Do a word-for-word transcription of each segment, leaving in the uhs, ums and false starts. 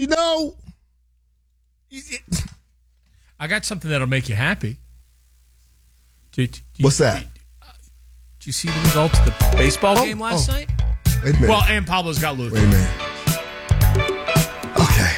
know, it, I got something that'll make you happy. Did, did, What's that? Did, uh, did you see the results of the baseball oh, game last oh. night? Wait a minute. Well, and Pablo's got Luther. Wait a minute. Okay.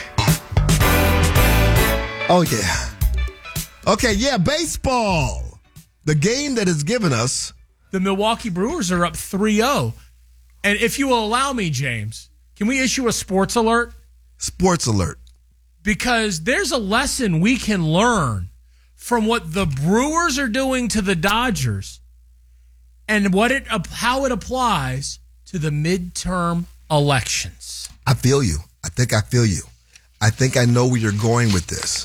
Oh, yeah. Okay, yeah, baseball. The game that has given us. The Milwaukee Brewers are up three oh. And if you will allow me, James, can we issue a sports alert? Sports alert. Because there's a lesson we can learn from what the Brewers are doing to the Dodgers and what it how it applies to the midterm elections. I feel you. I think I feel you. I think I know where you're going with this.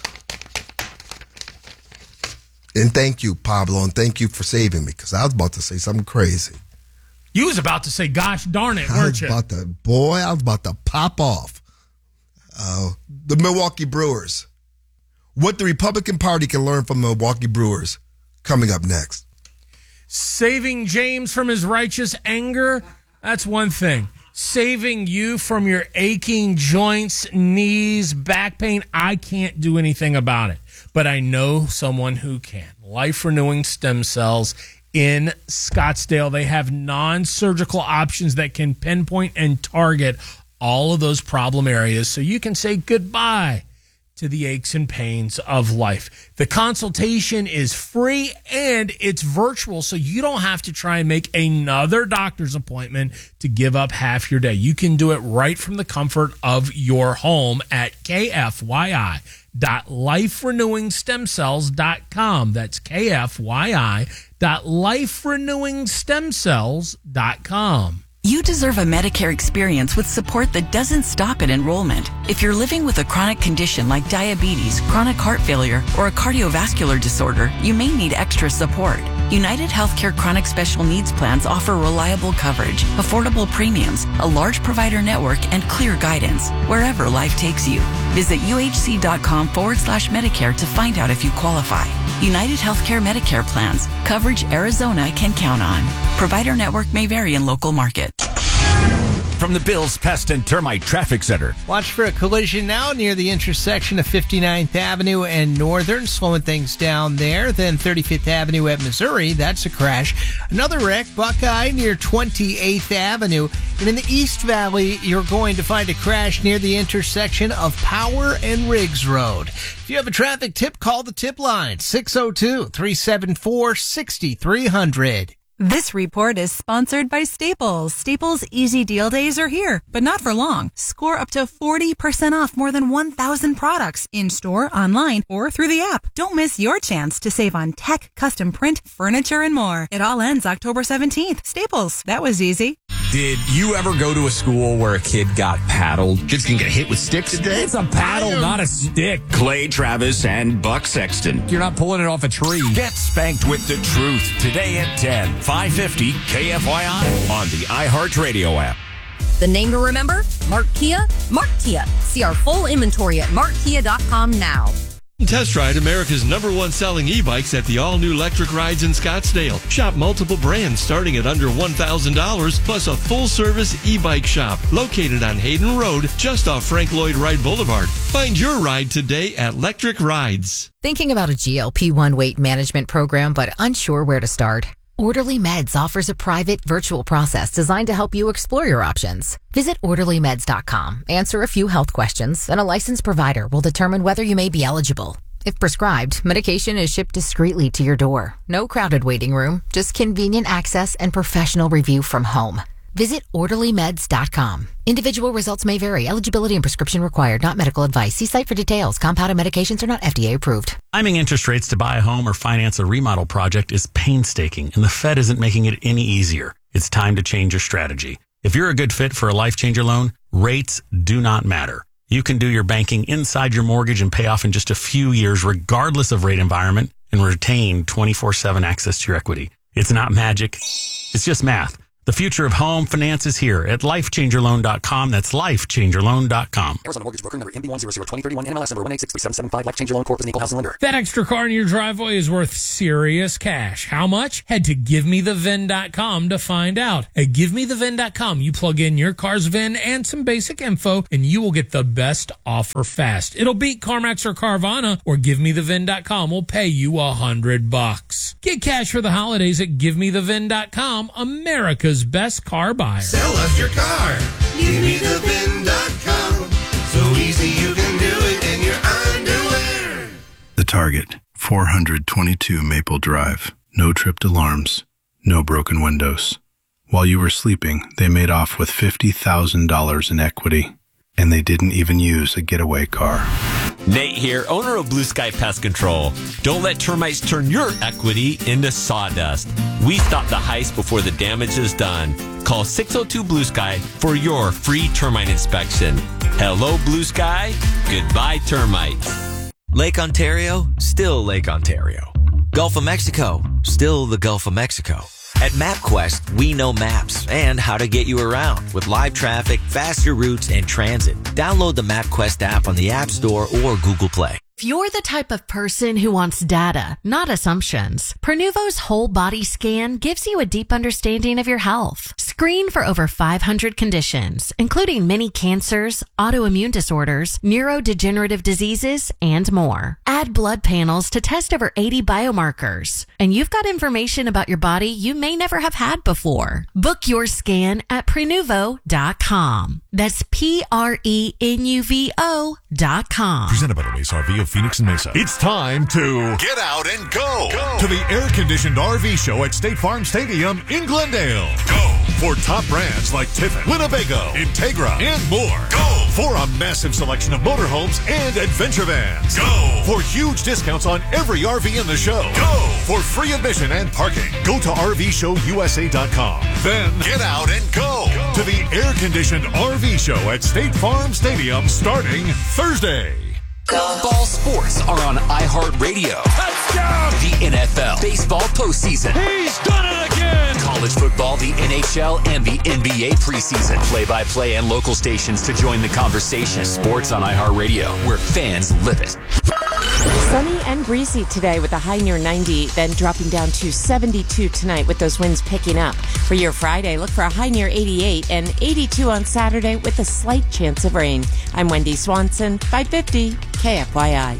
And thank you, Pablo, and thank you for saving me, because I was about to say something crazy. You was about to say, gosh darn it, I weren't was you? about to, boy, I was about to pop off. Uh, the Milwaukee Brewers. What the Republican Party can learn from the Milwaukee Brewers coming up next. Saving James from his righteous anger, that's one thing. Saving you from your aching joints, knees, back pain, I can't do anything about it. But I know someone who can. Life Renewing Stem Cells in Scottsdale. They have non-surgical options that can pinpoint and target all of those problem areas so you can say goodbye to the aches and pains of life. The consultation is free and it's virtual, so you don't have to try and make another doctor's appointment to give up half your day. You can do it right from the comfort of your home at K F Y I dot life renewing stem cells dot com. That's K F Y I dot life renewing stem cells dot com. You deserve a Medicare experience with support that doesn't stop at enrollment. If you're living with a chronic condition like diabetes, chronic heart failure, or a cardiovascular disorder, you may need extra support. United Healthcare Chronic Special Needs Plans offer reliable coverage, affordable premiums, a large provider network, and clear guidance wherever life takes you. Visit uhc.com forward slash Medicare to find out if you qualify. United Healthcare Medicare plans. Coverage Arizona can count on. Provider network may vary in local market. From the Bills Pest and Termite Traffic Center. Watch for a collision now near the intersection of fifty-ninth Avenue and Northern, slowing things down there. Then thirty-fifth Avenue at Missouri, that's a crash. Another wreck, Buckeye near twenty-eighth Avenue. And in the East Valley, you're going to find a crash near the intersection of Power and Riggs Road. If you have a traffic tip, call the tip line, six oh two, three seven four, six three zero zero. This report is sponsored by Staples. Staples Easy Deal Days are here, but not for long. Score up to forty percent off more than one thousand products in-store, online, or through the app. Don't miss your chance to save on tech, custom print, furniture, and more. It all ends October seventeenth. Staples. That was easy. Did you ever go to a school where a kid got paddled? Kids can get hit with sticks today? It's a paddle, not a stick. Clay Travis and Buck Sexton. You're not pulling it off a tree. Get spanked with the truth today at ten, five fifty K F Y I on the iHeartRadio app. The name to remember? Mark Kia. Mark Kia. See our full inventory at mark kia dot com now. Test ride America's number one selling e-bikes at the all-new Electric Rides in Scottsdale. Shop multiple brands starting at under one thousand dollars, plus a full-service e-bike shop located on Hayden Road, just off Frank Lloyd Wright Boulevard. Find your ride today at Electric Rides. Thinking about a G L P one weight management program but unsure where to start? Orderly Meds offers a private, virtual process designed to help you explore your options. Visit orderly meds dot com, answer a few health questions, and a licensed provider will determine whether you may be eligible. If prescribed, medication is shipped discreetly to your door. No crowded waiting room, just convenient access and professional review from home. Visit orderly meds dot com. Individual results may vary. Eligibility and prescription required. Not medical advice. See site for details. Compounded medications are not F D A approved. Timing interest rates to buy a home or finance a remodel project is painstaking, and the Fed isn't making it any easier. It's time to change your strategy. If you're a good fit for a Life Changer loan, rates do not matter. You can do your banking inside your mortgage and pay off in just a few years, regardless of rate environment, and retain twenty-four seven access to your equity. It's not magic. It's just math. The future of home finance is here at life changer loan dot com. That's life changer loan dot com. Arizona Mortgage Broker number M B one zero zero two zero three one, N M L S number one eight six three seven seven five. Life Changer Loan Corp is an equal housing lender. That extra car in your driveway is worth serious cash. How much? Head to give me the V I N dot com to find out. At give me the V I N dot com, you plug in your car's V I N and some basic info, and you will get the best offer fast. It'll beat CarMax or Carvana, or give me the V I N dot com will pay you a hundred bucks. Get cash for the holidays at give me the V I N dot com, America's best car buyer. Sell us your car. give me the V I N dot com. So easy you can do it in your underwear. The Target, four twenty-two Maple Drive. No tripped alarms. No broken windows. While you were sleeping, they made off with fifty thousand dollars in equity. And they didn't even use a getaway car. Nate here, owner of Blue Sky Pest Control. Don't let termites turn your equity into sawdust. We stop the heist before the damage is done. Call six oh two Blue Sky for your free termite inspection. Hello, Blue Sky. Goodbye, termites. Lake Ontario, still Lake Ontario. Gulf of Mexico, still the Gulf of Mexico. At MapQuest, we know maps and how to get you around with live traffic, faster routes, and transit. Download the MapQuest app on the App Store or Google Play. If you're the type of person who wants data, not assumptions, Prenuvo's whole body scan gives you a deep understanding of your health. Screen for over five hundred conditions, including many cancers, autoimmune disorders, neurodegenerative diseases, and more. Add blood panels to test over eighty biomarkers. And you've got information about your body you may never have had before. Book your scan at Prenuvo dot com. That's P R E N U V O dot com. Presented by the Mesa R V of Phoenix and Mesa. It's time to get out and go. go to the air-conditioned R V show at State Farm Stadium in Glendale. Go for top brands like Tiffin, Winnebago, Integra, and more. Go for a massive selection of motorhomes and adventure vans. Go for huge discounts on every R V in the show. Go for free admission and parking. Go to R V show U S A dot com. Then get out and go, go to the air-conditioned R V show at State Farm Stadium starting Thursday. Ball sports are on iHeartRadio. Touchdown! The N F L, baseball postseason. He's done it again! College football, the N H L, and the N B A preseason. Play-by-play and local stations to join the conversation. Sports on iHeartRadio, where fans live it. Sunny and breezy today with a high near ninety, then dropping down to seventy-two tonight with those winds picking up. For your Friday, look for a high near eighty-eight and eighty-two on Saturday with a slight chance of rain. I'm Wendy Swanson, five fifty K F Y I.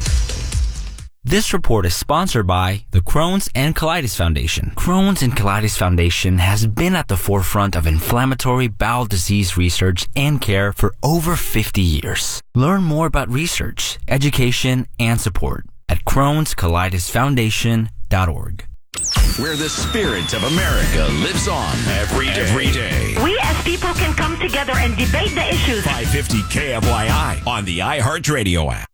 This report is sponsored by the Crohn's and Colitis Foundation. Crohn's and Colitis Foundation has been at the forefront of inflammatory bowel disease research and care for over fifty years. Learn more about research, education, and support at crohns colitis foundation dot org. Where the spirit of America lives on every day. Every day. We as people can come together and debate the issues. five fifty K F Y I on the iHeartRadio app.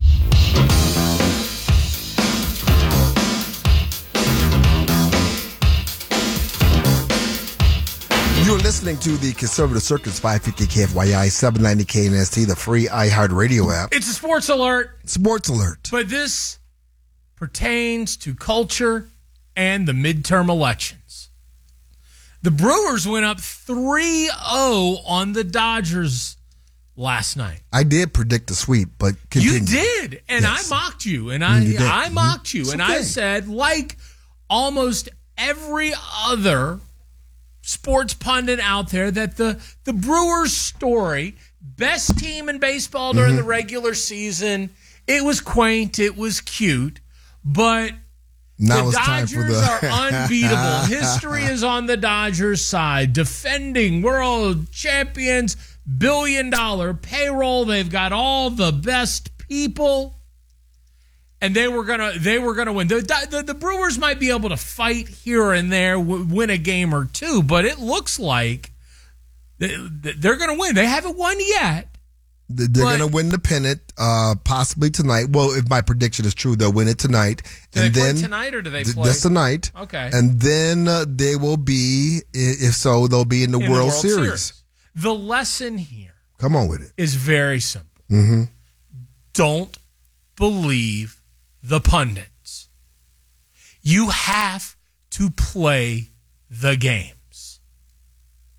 You're listening to the Conservative Circuit's five fifty K F Y I, seven ninety K N S T, the free iHeartRadio app. It's a sports alert. Sports alert. But this pertains to culture and the midterm elections. The Brewers went up three oh on the Dodgers last night. I did predict a sweep, but continue. You did, and yes. I mocked you, and I you I mocked you, it's and okay. I said, like almost every other sports pundit out there, that the, the Brewers story, best team in baseball during mm-hmm. the regular season, it was quaint, it was cute, but now the it's Dodgers time for the... are unbeatable. History is on the Dodgers' side. Defending world champions, billion dollar payroll. They've got all the best people, and they were gonna they were gonna win. The, the, the Brewers might be able to fight here and there, w- win a game or two, but it looks like they, they're gonna win. They haven't won yet. They're going to win the pennant, uh, possibly tonight. Well, if my prediction is true, they'll win it tonight. Do and they then, play tonight, or do they th- play? Just tonight. Okay. And then uh, they will be, if so, they'll be in the, in World, the World Series. Series. The lesson here, come on with it, is very simple. Mm-hmm. Don't believe the pundits. You have to play the games.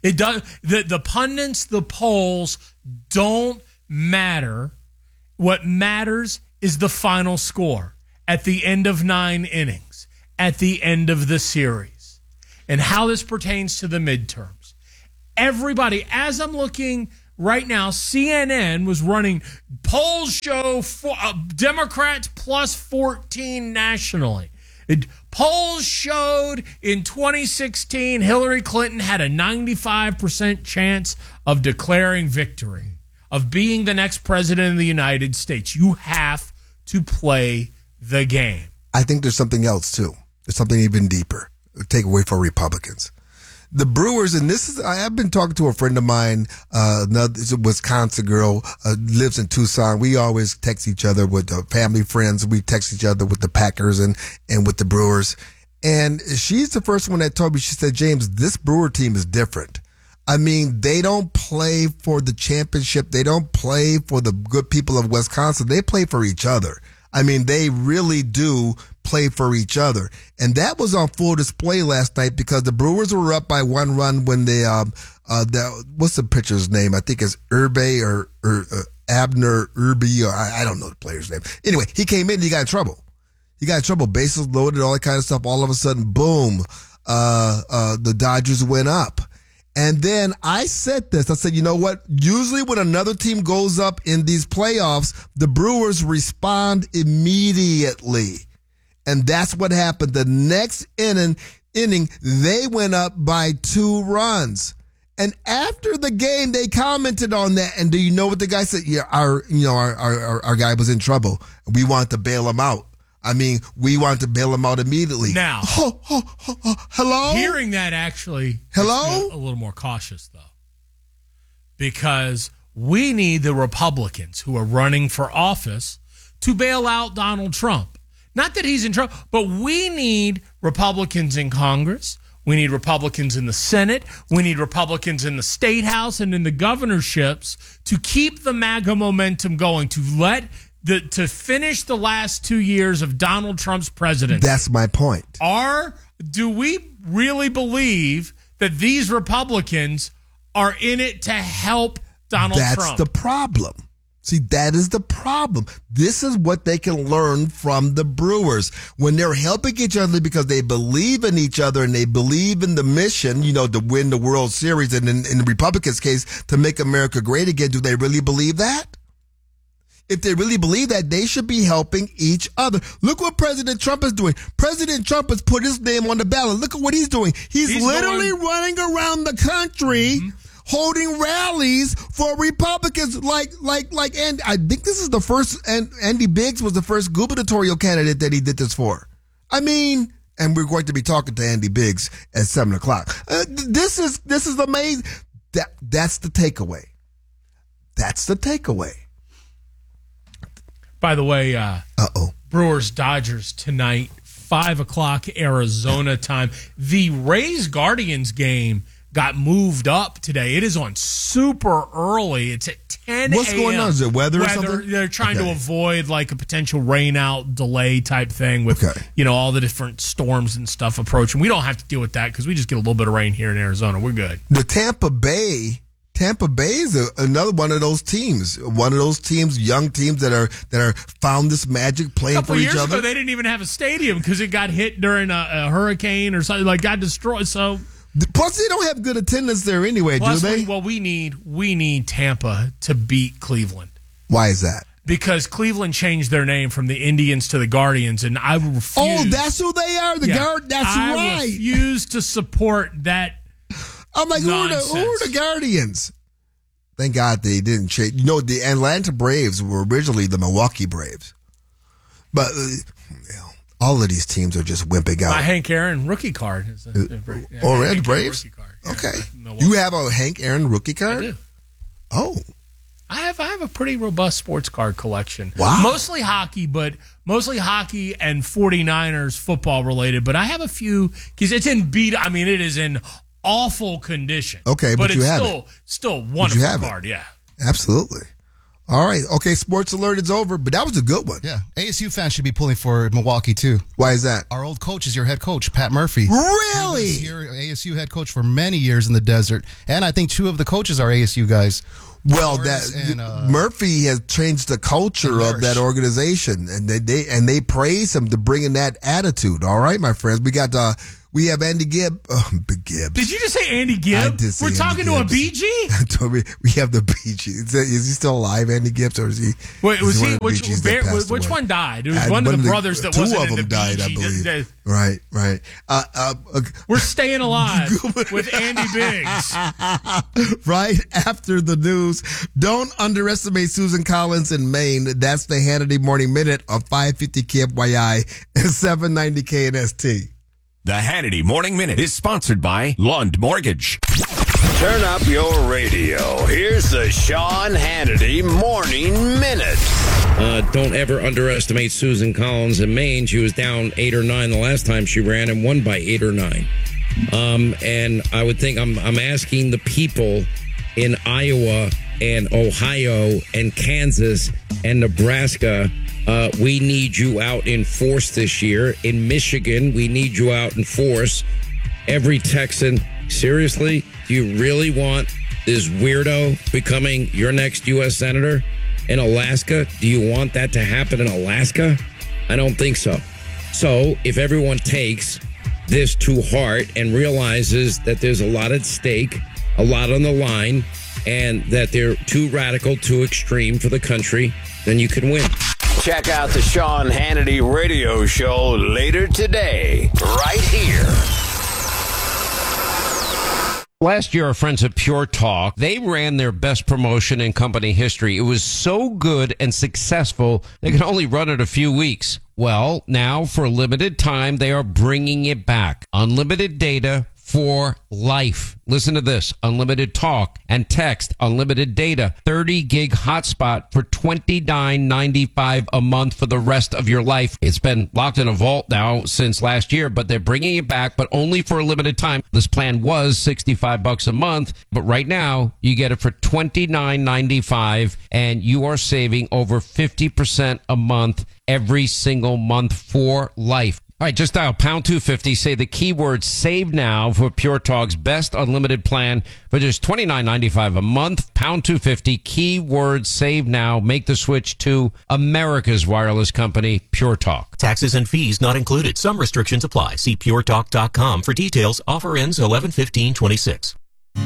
It does. The, the pundits, the polls don't matter. What matters is the final score at the end of nine innings, at the end of the series, and how this pertains to the midterms. Everybody, as I'm looking right now, C N N was running polls show for, uh, Democrats plus fourteen nationally. It, polls showed in twenty sixteen Hillary Clinton had a ninety-five percent chance of declaring victory, of being the next president of the United States. You have to play the game. I think there's something else, too. There's something even deeper. Take away for Republicans. The Brewers, and this is, I've been talking to a friend of mine, uh, another a Wisconsin girl, uh, lives in Tucson. We always text each other with uh, family friends. We text each other with the Packers and, and with the Brewers. And she's the first one that told me, she said, James, this Brewer team is different. I mean, they don't play for the championship. They don't play for the good people of Wisconsin. They play for each other. I mean, they really do play for each other. And that was on full display last night because the Brewers were up by one run when they, um, uh, the, what's the pitcher's name? I think it's Irby or, or uh, Abner Irby, or I, I don't know the player's name. Anyway, he came in and he got in trouble. He got in trouble, bases loaded, all that kind of stuff. All of a sudden, boom, uh, uh, the Dodgers went up. And then I said this, I said, you know what? Usually when another team goes up in these playoffs, the Brewers respond immediately. And that's what happened. The next inning, inning, they went up by two runs. And after the game, they commented on that. And do you know what the guy said? Yeah, our, you know, our, our, our guy was in trouble. We want to bail him out. I mean, we want to bail him out immediately. Now, oh, oh, oh, oh, hello? Hearing that actually hello? A little more cautious, though, because we need the Republicans who are running for office to bail out Donald Trump. Not that he's in trouble, but we need Republicans in Congress. We need Republicans in the Senate. We need Republicans in the State House and in the governorships to keep the MAGA momentum going, to let The, to finish the last two years of Donald Trump's presidency. That's my point. Are, do we really believe that these Republicans are in it to help Donald That's Trump? That's the problem. See, that is the problem. This is what they can learn from the Brewers. When they're helping each other because they believe in each other and they believe in the mission, you know, to win the World Series, and in, in the Republicans' case, to make America great again, do they really believe that? If they really believe that, they should be helping each other. Look what President Trump is doing. President Trump has put his name on the ballot. Look at what he's doing. He's, he's literally going, running around the country, mm-hmm. holding rallies for Republicans. Like, like, like, and I think this is the first, and Andy Biggs was the first gubernatorial candidate that he did this for. I mean, and we're going to be talking to Andy Biggs at seven o'clock. Uh, this is, this is amazing. That, that's the takeaway. That's the takeaway. By the way, uh, Uh-oh. Brewers Dodgers tonight, five o'clock Arizona time. The Rays Guardians game got moved up today. It is on super early. It's at ten a.m. What's going on? Is it weather, weather or something? They're trying okay. to avoid like a potential rain out delay type thing with okay. you know all the different storms and stuff approaching. We don't have to deal with that because we just get a little bit of rain here in Arizona. We're good. The Tampa Bay. Tampa Bay is a, another one of those teams, one of those teams, young teams that are that are found this magic playing a couple for each years other. Ago, they didn't even have a stadium because it got hit during a, a hurricane or something, like got destroyed. So plus, they don't have good attendance there anyway, plus, do they? We, well, we need we need Tampa to beat Cleveland. Why is that? Because Cleveland changed their name from the Indians to the Guardians, and I refuse. Oh, that's who they are. The yeah, guard. That's I right. I refuse to support that. I'm like, who are, the, who are the Guardians? Thank God they didn't change. You know, the Atlanta Braves were originally the Milwaukee Braves. But uh, you know, all of these teams are just wimping out. My Hank Aaron rookie card. Is a, uh, a, a, oh, a the Braves? Card. Okay. Yeah, you have a Hank Aaron rookie card? I do. Oh. I have I have a pretty robust sports card collection. Wow. Mostly hockey, but mostly hockey and 49ers football related. But I have a few, because it's in beat. I mean, it is in awful condition. Okay, but, but you it's have still it. still wonderful you have card. It. Yeah, absolutely. All right. Okay, Sports Alert is over, but that was a good one. Yeah. A S U fans should be pulling for Milwaukee, too. Why is that? Our old coach is your head coach, Pat Murphy. Really? He was your A S U head coach for many years in the desert. And I think two of the coaches are A S U guys. Well, that and, uh, Murphy has changed the culture of that organization, and they, they and they praise him to bring in that attitude. All right, my friends, we got uh, we have Andy Gibb. Oh, Big Gibb. Did you just say Andy Gibb? I did say We're Andy talking to a Gibbs. B G? I told me we have the B G. Is, that, is he still alive, Andy Gibbs, or is he? Wait, was is he? one of the Which, B Gs that bear, passed which away? one died? It was Uh, one, of the the- brothers that two wasn't of in them the died, B G. I believe. That- Right, right. Uh, uh, uh, We're staying alive with Andy Biggs. right after the news. Don't underestimate Susan Collins in Maine. That's the Hannity Morning Minute on five fifty K F Y I and seven ninety K N S T. The Hannity Morning Minute is sponsored by Lund Mortgage. Turn up your radio. Here's the Sean Hannity Morning Minute. Uh, don't ever underestimate Susan Collins in Maine. She was down eight or nine the last time she ran and won by eight or nine. Um, and I would think I'm, I'm asking the people in Iowa and Ohio and Kansas and Nebraska, uh, we need you out in force this year. In Michigan, we need you out in force. Every Texan, seriously, do you really want this weirdo becoming your next U S Senator? In Alaska, do you want that to happen in Alaska? I don't think so. So if everyone takes this to heart and realizes that there's a lot at stake, a lot on the line, and that they're too radical, too extreme for the country, then you can win. Check out the Sean Hannity radio show later today, right here. Last year, our friends at Pure Talk, they ran their best promotion in company history. It was so good and successful, they could only run it a few weeks. Well, now for a limited time, they are bringing it back. Unlimited data for life. Listen to this. Unlimited talk and text, unlimited data, thirty gig hotspot for twenty-nine ninety-five a month for the rest of your life. It's been locked in a vault now since last year, but they're bringing it back, but only for a limited time. This plan was sixty-five bucks a month, but right now you get it for twenty-nine ninety-five and you are saving over fifty percent a month every single month for life. All right, just dial pound two fifty, say the keyword save now for Pure Talk's best unlimited plan for just twenty-nine ninety-five a month. Pound two fifty, keyword save now. Make the switch to America's wireless company, Pure Talk. Taxes and fees not included. Some restrictions apply. See pure talk dot com for details. Offer ends eleven fifteen twenty-six.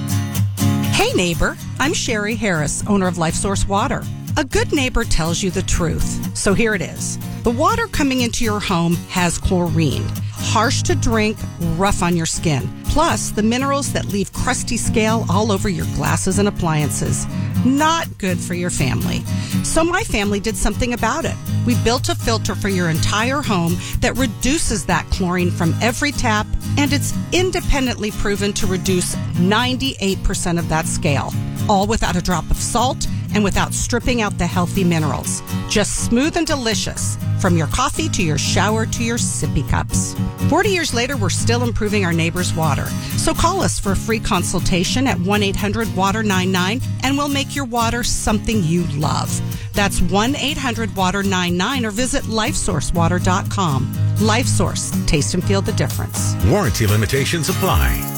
Hey neighbor, I'm Sherry Harris, owner of LifeSource Water. A good neighbor tells you the truth. So here it is. The water coming into your home has chlorine. Harsh to drink, rough on your skin. Plus, the minerals that leave crusty scale all over your glasses and appliances. Not good for your family. So my family did something about it. We built a filter for your entire home that reduces that chlorine from every tap, and it's independently proven to reduce ninety-eight percent of that scale. All without a drop of salt and without stripping out the healthy minerals. Just smooth and delicious, from your coffee to your shower to your sippy cups. forty years later, we're still improving our neighbors' water. So call us for a free consultation at one eight hundred water ninety-nine and we'll make your water something you love. That's one eight hundred water ninety-nine or visit lifesource water dot com. LifeSource. Taste and feel the difference. Warranty limitations apply.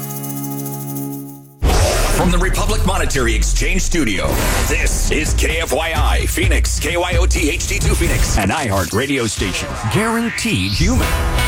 From the Republic Monetary Exchange Studio, this is K F Y I Phoenix, K Y O T H D two Phoenix, an iHeart radio station. Guaranteed human.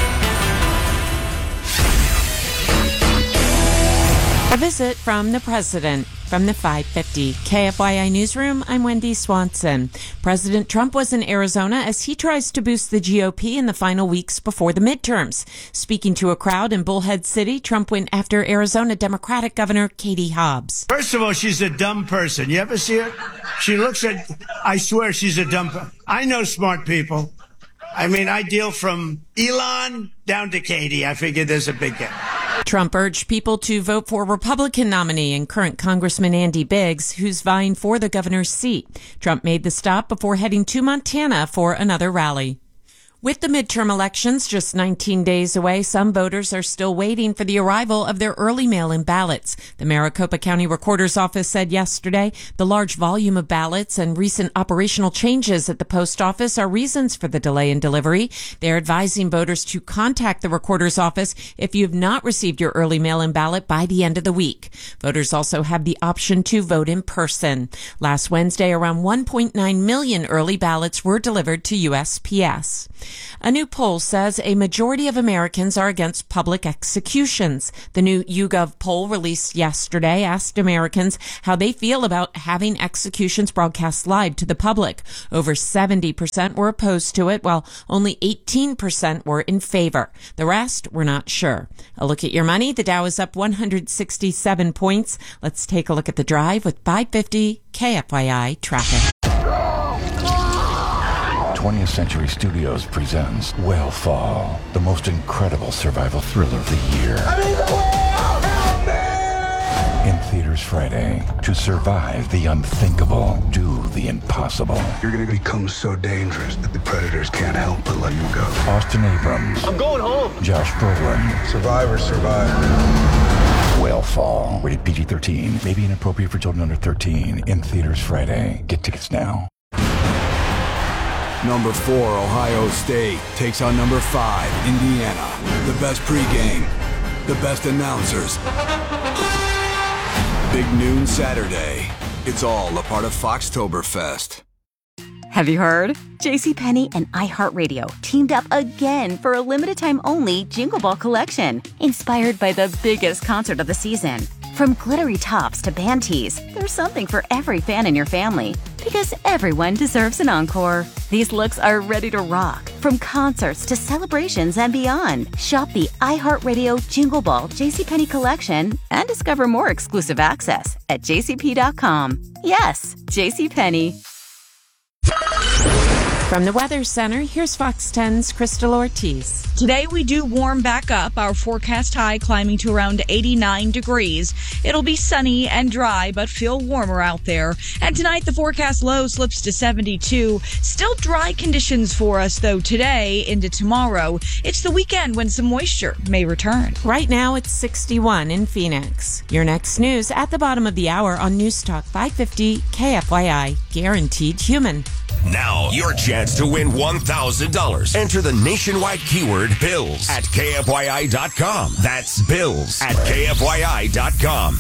A visit from the president. From the five fifty K F Y I Newsroom, I'm Wendy Swanson. President Trump was in Arizona as he tries to boost the G O P in the final weeks before the midterms. Speaking to a crowd in Bullhead City, Trump went after Arizona Democratic Governor Katie Hobbs. First of all, she's a dumb person. You ever see her? She looks at, I swear she's a dumb person. I know smart people. I mean, I deal from Elon down to Katie. I figure there's a big gap. Trump urged people to vote for Republican nominee and current Congressman Andy Biggs, who's vying for the governor's seat. Trump made the stop before heading to Montana for another rally. With the midterm elections just nineteen days away, some voters are still waiting for the arrival of their early mail-in ballots. The Maricopa County Recorder's Office said yesterday the large volume of ballots and recent operational changes at the post office are reasons for the delay in delivery. They're advising voters to contact the Recorder's Office if you have not received your early mail-in ballot by the end of the week. Voters also have the option to vote in person. Last Wednesday, around one point nine million early ballots were delivered to U S P S. A new poll says a majority of Americans are against public executions. The new YouGov poll released yesterday asked Americans how they feel about having executions broadcast live to the public. Over seventy percent were opposed to it, while only eighteen percent were in favor. The rest were not sure. A look at your money. The Dow is up one hundred sixty-seven points. Let's take a look at the drive with five fifty K F Y I traffic. twentieth Century Studios presents Whale Fall, the most incredible survival thriller of the year. In theaters Friday. To survive the unthinkable, do the impossible. You're going to become so dangerous that the predators can't help but let you go. Austin Abrams. I'm going home. Josh Brolin. Survivor, survivor. Whale Fall. Rated P G thirteen. May be inappropriate for children under thirteen. In theaters Friday. Get tickets now. Number four, Ohio State, takes on number five, Indiana. The best pregame, the best announcers. Big noon Saturday. It's all a part of Foxtoberfest. Have you heard? JCPenney and iHeartRadio teamed up again for a limited time only Jingle Ball collection, inspired by the biggest concert of the season. From glittery tops to band tees, there's something for every fan in your family. Because everyone deserves an encore. These looks are ready to rock. From concerts to celebrations and beyond. Shop the iHeartRadio Jingle Ball JCPenney collection and discover more exclusive access at j c p dot com. Yes, JCPenney. From the Weather Center, here's Fox ten's Crystal Ortiz. Today we do warm back up, our forecast high climbing to around eighty-nine degrees. It'll be sunny and dry, but feel warmer out there. And tonight the forecast low slips to seventy-two. Still dry conditions for us, though, today into tomorrow. It's the weekend when some moisture may return. Right now it's sixty-one in Phoenix. Your next news at the bottom of the hour on News Talk five fifty K F Y I. Guaranteed human. Now, your chance to win one thousand dollars. Enter the nationwide keyword BILLS at K F Y I dot com. That's BILLS at K F Y I dot com.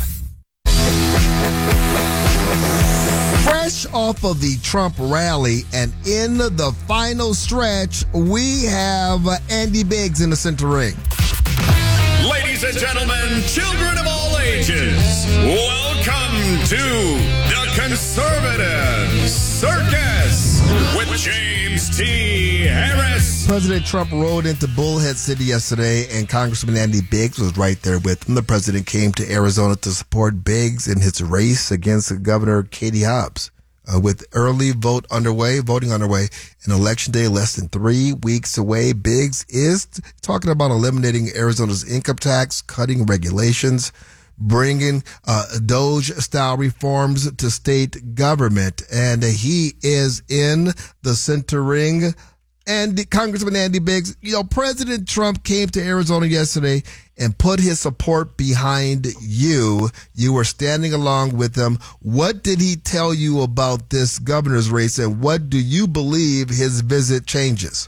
Fresh off of the Trump rally and in the final stretch, we have Andy Biggs in the center ring. Ladies and gentlemen, children of all ages, welcome to the Conservative Circus with James T. Harris. President Trump rode into Bullhead City yesterday, and Congressman Andy Biggs was right there with him. The president came to Arizona to support Biggs in his race against Governor Katie Hobbs. Uh, with early vote underway, voting underway, and election day less than three weeks away, Biggs is t- talking about eliminating Arizona's income tax, cutting regulations, bringing uh, Doge-style reforms to state government. And uh, he is in the center ring. And Congressman Andy Biggs, you know, President Trump came to Arizona yesterday and put his support behind you. You were standing along with him. What did he tell you about this governor's race, and what do you believe his visit changes?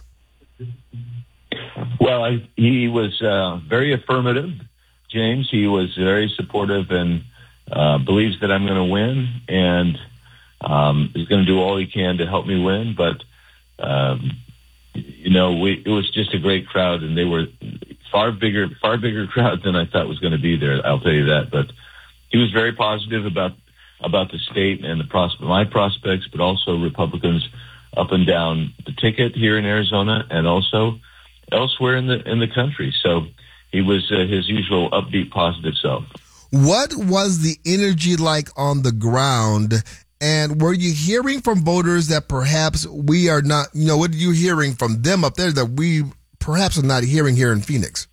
Well, I, he was uh, very affirmative, James. He was very supportive and uh, believes that I'm going to win, and um, he's going to do all he can to help me win. But, um, you know, we, it was just a great crowd, and they were far bigger, far bigger crowd than I thought was going to be there. I'll tell you that. But he was very positive about about the state and the pros- my prospects, but also Republicans up and down the ticket here in Arizona and also elsewhere in the in the country. So he was uh, his usual upbeat, positive self. What was the energy like on the ground? And were you hearing from voters that perhaps we are not, you know, what are you hearing from them up there that we perhaps are not hearing here in Phoenix?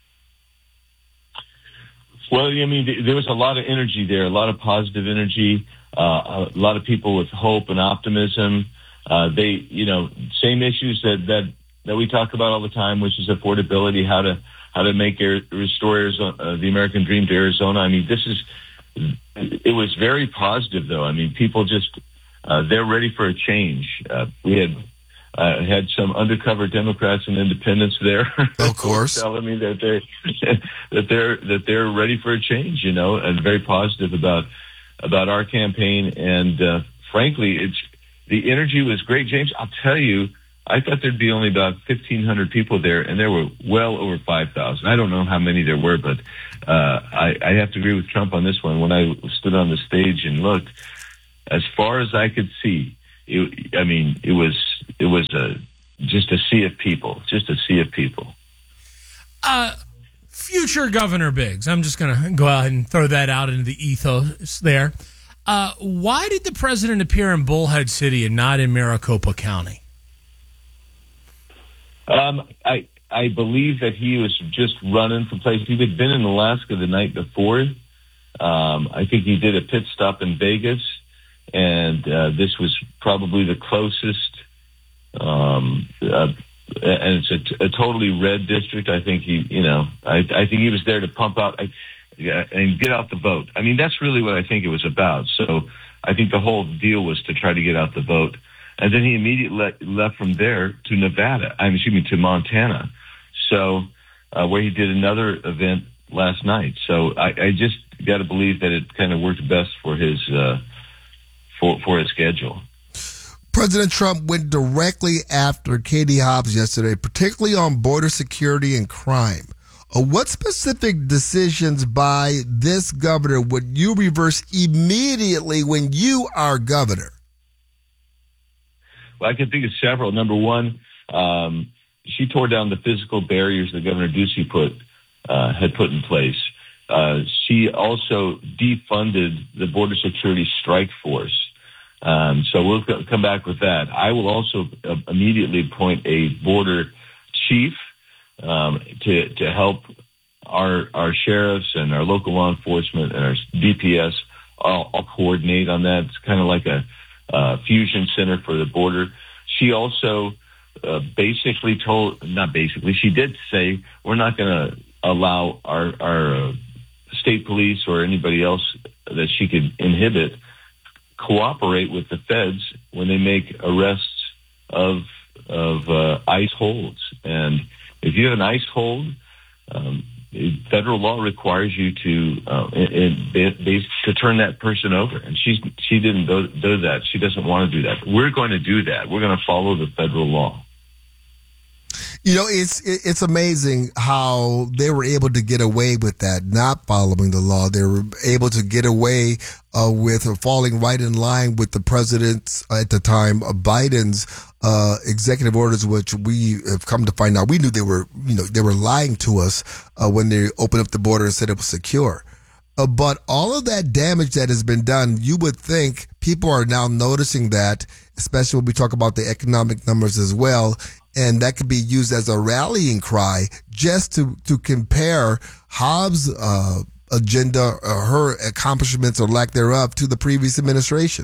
Well, I mean, there was a lot of energy there, a lot of positive energy, uh, a lot of people with hope and optimism. Uh, they, you know, same issues that, that that we talk about all the time, which is affordability, how to how to make air, restore Arizona, uh, the American dream to Arizona. I mean, this is it was very positive, though. I mean, people just uh, they're ready for a change. Uh, we had uh, had some undercover Democrats and independents there, of course, telling me that they that they're that they're ready for a change. You know, and very positive about about our campaign. And uh, frankly, it's the energy was great, James. I'll tell you. I thought there'd be only about fifteen hundred people there, and there were well over five thousand. I don't know how many there were, but uh, I, I have to agree with Trump on this one. When I stood on the stage and looked, as far as I could see, it, I mean, it was it was a, just a sea of people, just a sea of people. Uh, future Governor Biggs, I'm just going to go ahead and throw that out into the ethos there. Uh, why did the president appear in Bullhead City and not in Maricopa County? Um, I I believe that he was just running from place. He had been in Alaska the night before. Um, I think he did a pit stop in Vegas, and uh, this was probably the closest. Um, uh, and it's a, a totally red district. I think he, you know, I, I think he was there to pump out I, yeah, and get out the vote. I mean, that's really what I think it was about. So I think the whole deal was to try to get out the vote. And then he immediately le- left from there to Nevada, I mean, excuse me, to Montana. So, uh, where he did another event last night. So I, I just got to believe that it kind of worked best for his, uh, for, for his schedule. President Trump went directly after Katie Hobbs yesterday, particularly on border security and crime. Uh, what specific decisions by this governor would you reverse immediately when you are governor? Well, I can think of several. Number one, um, she tore down the physical barriers that Governor Ducey put uh, had put in place. Uh, she also defunded the Border Security Strike Force. Um, so we'll co- come back with that. I will also uh, immediately appoint a border chief um, to to help our our sheriffs and our local law enforcement and our D P S all, all coordinate on that. It's kind of like a Uh, fusion center for the border. She also uh, basically told, not basically, she did say we're not going to allow our, our uh, state police or anybody else that she could inhibit cooperate with the feds when they make arrests of of uh, ICE holds. And if you have an ICE hold, um, federal law requires you to uh, in, in, to turn that person over, and she she didn't do, do that. She doesn't want to do that. We're going to do that. We're going to follow the federal law. You know, it's it's amazing how they were able to get away with that, not following the law. They were able to get away uh, with falling right in line with the president's, at the time, uh, Biden's uh, executive orders, which we have come to find out. We knew they were, you know, they were lying to us uh, when they opened up the border and said it was secure. Uh, but all of that damage that has been done, you would think people are now noticing that, especially when we talk about the economic numbers as well. And that could be used as a rallying cry just to, to compare Hobbs' uh, agenda, or her accomplishments or lack thereof, to the previous administration.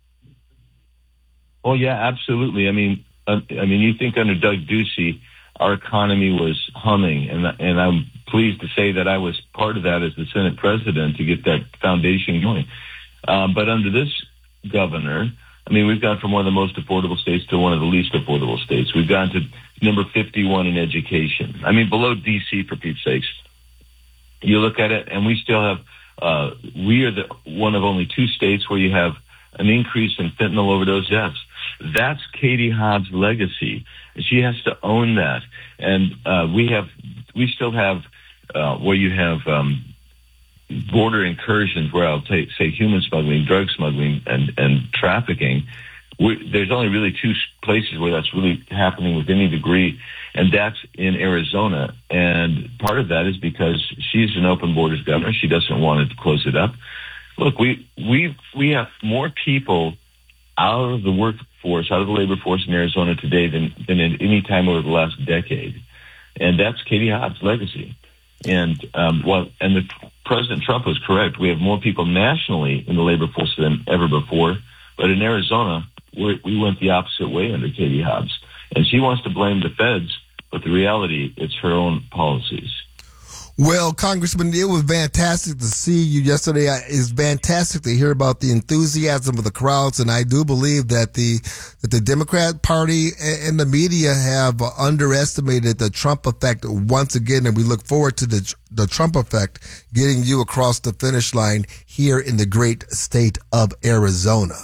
Oh, yeah, absolutely. I mean, uh, I mean, you think under Doug Ducey, our economy was humming, and and I'm pleased to say that I was part of that as the Senate president to get that foundation going. Um, but under this governor, I mean, we've gone from one of the most affordable states to one of the least affordable states. We've gone to number fifty-one in education. I mean, below D C, for Pete's sakes. You look at it, and we still have, uh, we are the one of only two states where you have an increase in fentanyl overdose deaths. That's Katie Hobbs' legacy. She has to own that. And uh, we have, we still have, uh, where you have um, border incursions, where I'll take, say human smuggling, drug smuggling, and, and trafficking. We, there's only really two places where that's really happening with any degree, and that's in Arizona. And part of that is because she's an open borders governor. She doesn't want to close it up. Look, we we we have more people out of the workforce, out of the labor force in Arizona today than than at any time over the last decade, and that's Katie Hobbs' legacy. And um, well, and the President Trump was correct. We have more people nationally in the labor force than ever before, but in Arizona, we're, we went the opposite way under Katie Hobbs. And she wants to blame the feds, but the reality, it's her own policies. Well, Congressman, it was fantastic to see you yesterday. It's fantastic to hear about the enthusiasm of the crowds, and I do believe that the that the Democrat Party and the media have underestimated the Trump effect once again, and we look forward to the the Trump effect getting you across the finish line here in the great state of Arizona.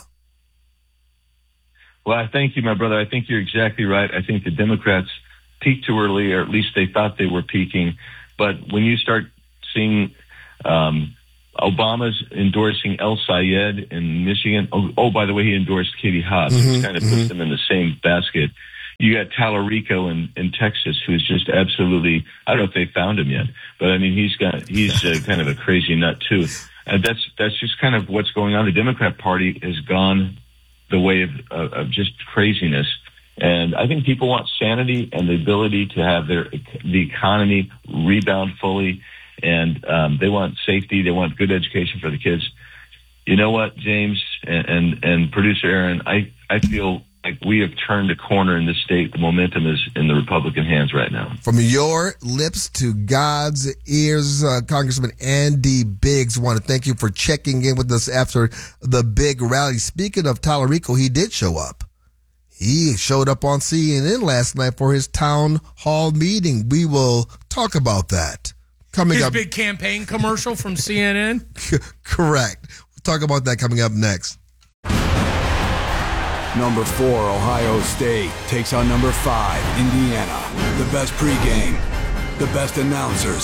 Well, I thank you, my brother. I think you're exactly right. I think the Democrats peaked too early, or at least they thought they were peaking. But when you start seeing um, Obama's endorsing El Sayed in Michigan, oh, oh, by the way, he endorsed Katie Hobbs, mm-hmm, which kind of mm-hmm. puts them in the same basket. You got Tallarico in, in Texas, who's just absolutely, I don't know if they found him yet, but I mean, he's got, he's uh, kind of a crazy nut too. And that's, that's just kind of what's going on. The Democrat Party has gone the way of, of, of just craziness. And I think people want sanity and the ability to have their the economy rebound fully, and um, they want safety. They want good education for the kids. You know what, James and, and, and producer Aaron, I, I feel like we have turned a corner in this state. The momentum is in the Republican hands right now. From your lips to God's ears, uh, Congressman Andy Biggs, I want to thank you for checking in with us after the big rally. Speaking of Tallarico, he did show up. He showed up on C N N last night for his town hall meeting. We will talk about that coming his up. His big campaign commercial from C N N? Correct. We'll talk about that coming up next. Number four, Ohio State takes on number five, Indiana. The best pregame, the best announcers.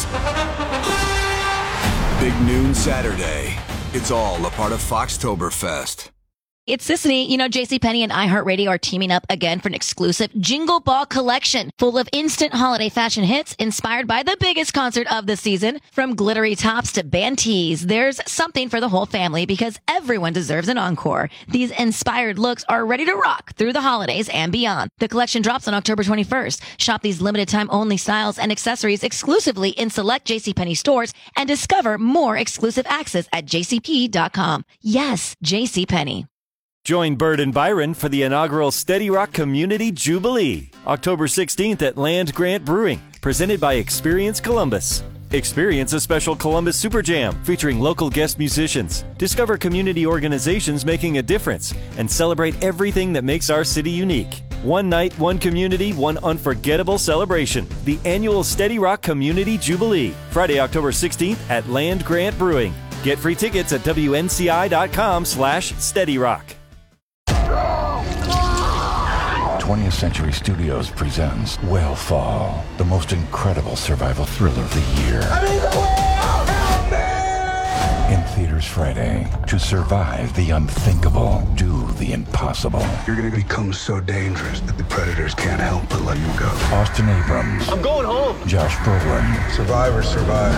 Big noon Saturday. It's all a part of Foxtoberfest. It's Sissany. You know, JCPenney and iHeartRadio are teaming up again for an exclusive Jingle Ball collection full of instant holiday fashion hits inspired by the biggest concert of the season. From glittery tops to band tees, there's something for the whole family because everyone deserves an encore. These inspired looks are ready to rock through the holidays and beyond. The collection drops on October twenty-first. Shop these limited time only styles and accessories exclusively in select JCPenney stores and discover more exclusive access at j c p dot com. Yes, JCPenney. Join Bird and Byron for the inaugural Steady Rock Community Jubilee, October sixteenth at Land Grant Brewing, presented by Experience Columbus. Experience a special Columbus Super Jam featuring local guest musicians. Discover community organizations making a difference and celebrate everything that makes our city unique. One night, one community, one unforgettable celebration. The annual Steady Rock Community Jubilee, Friday, October sixteenth at Land Grant Brewing. Get free tickets at w n c i dot com slash steady rock. twentieth Century Studios presents Whale the most incredible survival thriller of the year. I'm in the whale! Help me! In theaters Friday. To survive the unthinkable, do the impossible. You're going to become so dangerous that the predators can't help but let you go. Austin Abrams. I'm going home. Josh Brolin. Survivor, survivor.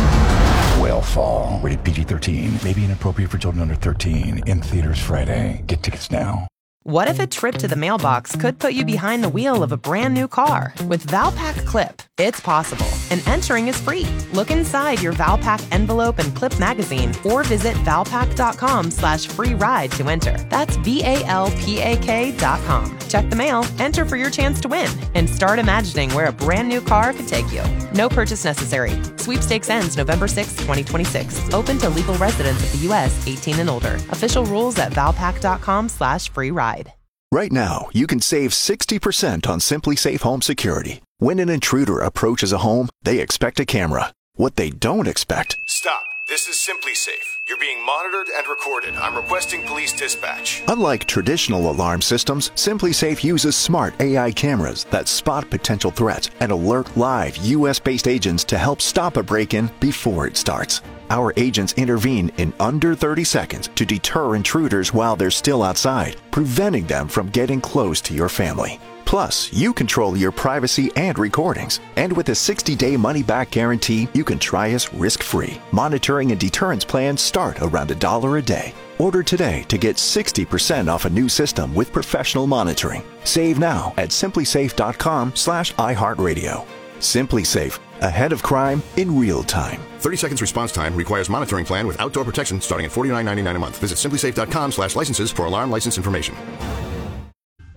Whale rated P G thirteen. May be inappropriate for children under thirteen. In theaters Friday. Get tickets now. What if a trip to the mailbox could put you behind the wheel of a brand new car? With Valpak Clip, it's possible, and entering is free. Look inside your Valpak envelope and clip magazine, or visit valpak.com slash free ride to enter. That's V-A-L-P-A-K dot com. Check the mail, enter for your chance to win, and start imagining where a brand new car could take you. No purchase necessary. Sweepstakes ends November sixth, twenty twenty-six. Open to legal residents of the U S eighteen and older. Official rules at valpak.com slash free ride. Right now, you can save sixty percent on Simply Safe Home Security. When an intruder approaches a home, they expect a camera. What they don't expect... Stop. This is Simply Safe. You're being monitored and recorded. I'm requesting police dispatch. Unlike traditional alarm systems, Simply Safe uses smart A I cameras that spot potential threats and alert live U S-based agents to help stop a break-in before it starts. Our agents intervene in under thirty seconds to deter intruders while they're still outside, preventing them from getting close to your family. Plus, you control your privacy and recordings. And with a sixty-day money-back guarantee, you can try us risk-free. Monitoring and deterrence plans start around a dollar a day. Order today to get sixty percent off a new system with professional monitoring. Save now at simplysafe.com slash iHeartRadio. Simply Safe. Ahead of crime in real time. thirty seconds response time requires monitoring plan with outdoor protection starting at forty-nine ninety-nine a month. Visit simplysafe.com slash licenses for alarm license information.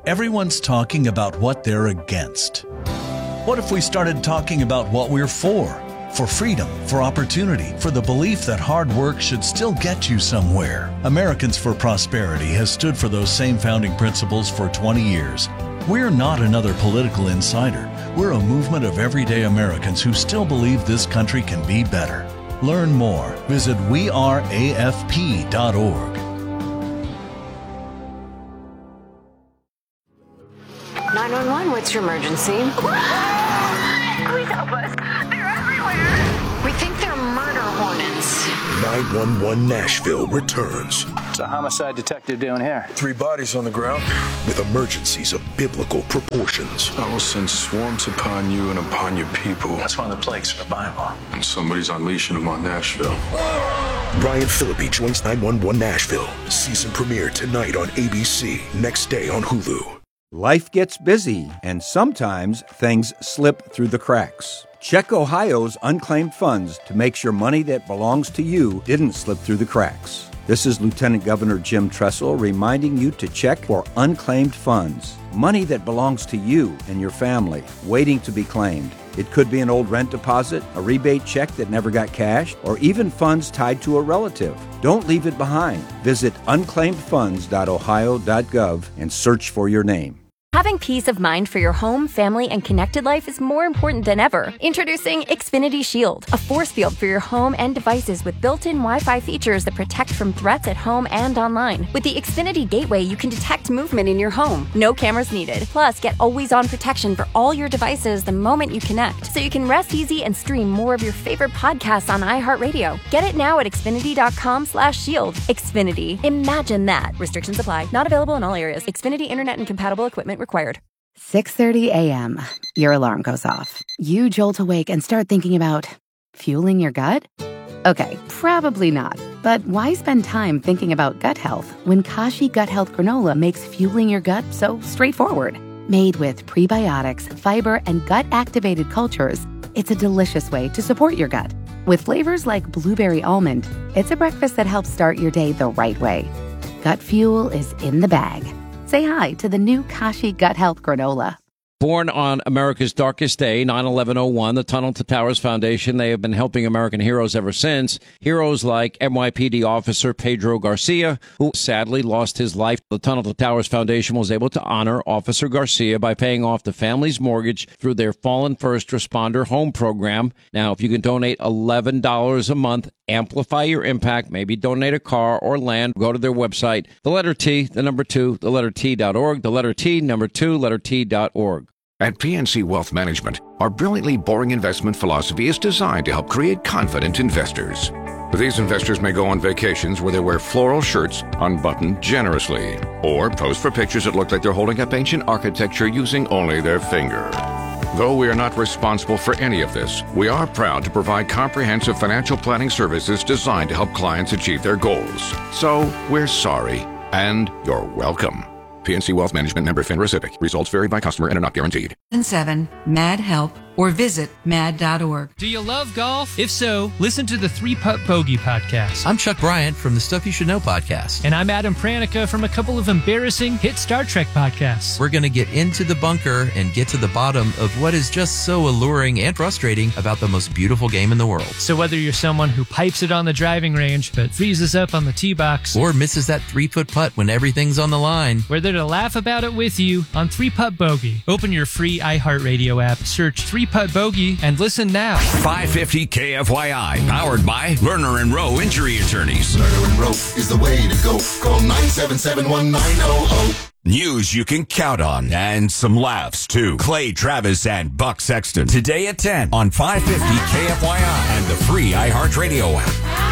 Everyone's talking about what they're against. What if we started talking about what we're for? For freedom, for opportunity, for the belief that hard work should still get you somewhere. Americans for Prosperity has stood for those same founding principles for twenty years. We're not another political insider. We're a movement of everyday Americans who still believe this country can be better. Learn more. Visit we are A F P dot org. nine one one, what's your emergency? Please help us. They're everywhere. We think they're murder hornets. nine one one Nashville returns. What's a homicide detective doing here? Three bodies on the ground with emergencies of biblical proportions. I will send swarms upon you and upon your people. That's one of the plagues of the Bible. And somebody's unleashing them on Nashville. Brian Phillippe joins nine one one Nashville. Season premiere tonight on A B C. Next day on Hulu. Life gets busy, and sometimes things slip through the cracks. Check Ohio's unclaimed funds to make sure money that belongs to you didn't slip through the cracks. This is Lieutenant Governor Jim Tressel reminding you to check for unclaimed funds. Money that belongs to you and your family, waiting to be claimed. It could be an old rent deposit, a rebate check that never got cashed, or even funds tied to a relative. Don't leave it behind. Visit unclaimed funds dot ohio dot gov and search for your name. Having peace of mind for your home, family, and connected life is more important than ever. Introducing Xfinity Shield, a force field for your home and devices with built-in Wi-Fi features that protect from threats at home and online. With the Xfinity Gateway, you can detect movement in your home. No cameras needed. Plus, get always-on protection for all your devices the moment you connect, so you can rest easy and stream more of your favorite podcasts on iHeartRadio. Get it now at xfinity dot com slash shield. Xfinity. Imagine that. Restrictions apply. Not available in all areas. Xfinity Internet and compatible equipment required. six thirty a.m. Your alarm goes off. You jolt awake and start thinking about fueling your gut? Okay, probably not. But why spend time thinking about gut health when Kashi Gut Health Granola makes fueling your gut so straightforward? Made with prebiotics, fiber, and gut-activated cultures, it's a delicious way to support your gut. With flavors like blueberry almond, it's a breakfast that helps start your day the right way. Gut fuel is in the bag. Say hi to the new Kashi Gut Health Granola. Born on America's darkest day, nine eleven oh one, the Tunnel to Towers Foundation, they have been helping American heroes ever since. Heroes like N Y P D officer Pedro Garcia, who sadly lost his life. The Tunnel to Towers Foundation was able to honor Officer Garcia by paying off the family's mortgage through their Fallen First Responder Home Program. Now, if you can donate eleven dollars a month, amplify your impact, maybe donate a car or land, go to their website, the letter T, the number two, the letter T dot org, the letter T, number two, letter T dot org. At P N C Wealth Management, our brilliantly boring investment philosophy is designed to help create confident investors. These investors may go on vacations where they wear floral shirts unbuttoned generously, or pose for pictures that look like they're holding up ancient architecture using only their finger. Though we are not responsible for any of this, we are proud to provide comprehensive financial planning services designed to help clients achieve their goals. So, we're sorry, and you're welcome. P N C Wealth Management, member FINRA SIPC. Results vary by customer and are not guaranteed. seven MAD help or visit mad dot org. Do you love golf? If so, listen to the Three Putt Bogey podcast. I'm Chuck Bryant from the Stuff You Should Know podcast. And I'm Adam Pranica from a couple of embarrassing hit Star Trek podcasts. We're going to get into the bunker and get to the bottom of what is just so alluring and frustrating about the most beautiful game in the world. So whether you're someone who pipes it on the driving range but freezes up on the tee box, or misses that three-foot putt when everything's on the line, we're there to laugh about it with you on Three Putt Bogey. Open your free iHeartRadio app, search Three Putt Bogey, and listen now. five fifty K F Y I, powered by Lerner and Rowe Injury Attorneys. Lerner and Rowe is the way to go. Call nine seven seven, one nine zero zero. News you can count on, and some laughs, too. Clay Travis and Buck Sexton, today at ten on five fifty K F Y I and the free iHeartRadio app.